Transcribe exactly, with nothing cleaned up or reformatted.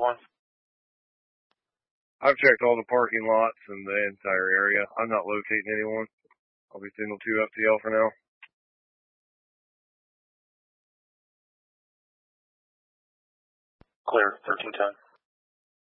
one. I've checked all the parking lots in the entire area. I'm not locating anyone. I'll be sending two F T L for now. Clear, thirteen ten.